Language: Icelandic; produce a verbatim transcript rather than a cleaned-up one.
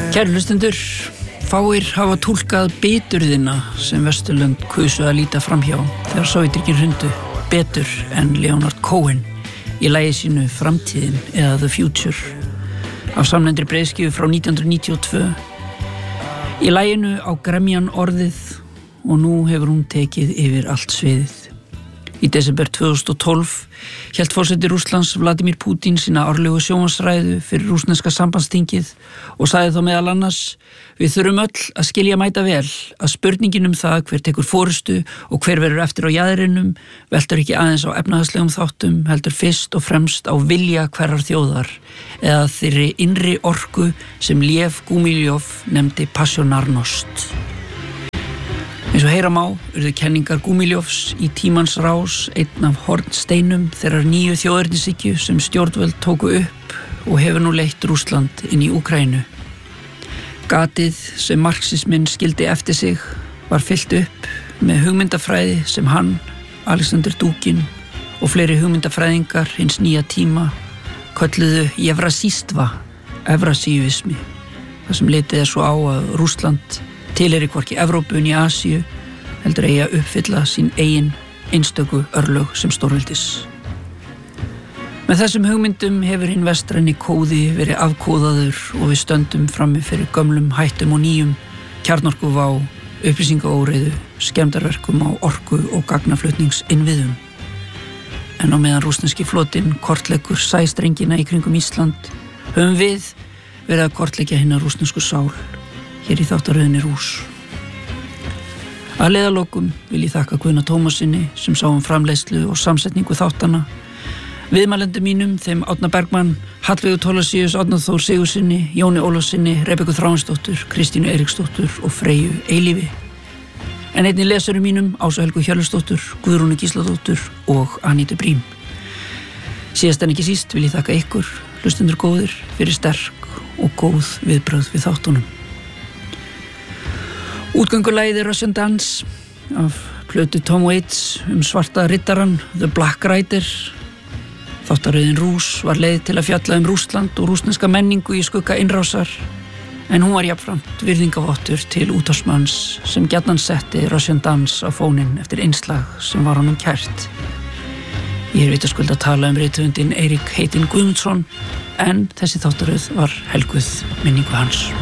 Kæru hlustendur, fáir hafa túlkað biturðina sem Vesturlönd kusu að líta framhjá þegar Sovétríkin hrundu betur en Leonard Cohen í lagi sínu Framtíðin eða The Future af samnefndri breiðskífu frá nítján hundruð níutíu og tvö. Í laginu á gremjan orðið og nú hefur hún tekið yfir allt sviðið. Í desember tvö þúsund og tólf hélt forseti Rússlands Vladimir Putin sína árlegu sjónvarpsræðu fyrir rússneska sambandsþingið og sagði þá meðal annars: Við þurfum öll að skilja mæta vel að spurningin um það hver tekur forystu og hver verður eftir á jaðrinum veltur ekki aðeins á efnahagslegum þáttum, heldur fyrst og fremst á vilja hverrar þjóðar eða þeirri innri orku sem Lev Gumilyov nefndi passionarnost. Eins og heyra má urðu kenningar Gumilyovs í tímans rás einn af hornsteinum þeirrar nýju þjóðernishyggju sem stjórnvöld tóku upp og hefur nú leitt Rússland inn í Úkraínu. Gatið sem marxisminn skildi eftir sig var fyllt upp með hugmyndafræði sem hann, Alexander Dugin og fleiri hugmyndafræðingar hins nýja tíma kölluðu Evrasístva, evrasívismi, þar sem litið er svo á að Rússland tilheyri hvorki Evrópu né Asíu, heldur eigi að uppfylla sín eigin einstöku örlög sem stórveldis. Með þessum hugmyndum hefur hinn vestræni kóði verið afkóðaður og við stöndum frammi fyrir gömlum hættum og nýjum, kjarnorkuvá, upplýsingaóreiðu, skemmdarverkum á orku og gagnaflutningsinnviðum. En á meðan rússneski flotinn kortleggur sæstrengina í kringum Ísland, höfum við verið að kortleggja hinna rússnesku sál hér í þáttaröðinni Rúss. Að leiðalokum vil ég þakka Guðna Tómasinni sem sá um framleiðslu og samsetningu þáttana, viðmælendum mínum, þeim Árna Bergmann, Hallveigu Thorlacius, Árna Þór Sigurðssyni, Jóni Ólafssyni, Rebekku Þráinsdóttur, Kristínu Eiríksdóttur og Freyju Eilífi. En einnig lesurum mínum Ásu Helgu Hjörleifsdóttur, Guðrúnu Gísladóttur og Anítu Brím. Síðast en ekki síst vil ég þakka ykkur, hlustendur góðir, fyrir sterk og góð viðbrögð við þáttunum. Útgöngulagið er Russian Dance af plötu Tom Waits um svarta riddaran The Black Rider. Þáttaröðin Rúss var leið til að fjalla um Rússland og rússneska menningu í skugga innrásar, en hún var jafnframt virðingavottur til útvarpsmanns sem gjarnan setti Russian Dance á fóninn eftir innslag sem var honum kært. Ég er vitaskuld að tala um rithöfundinn Eirík Heitin Guðmundsson, en þessi þáttaröð var helguð minningu hans.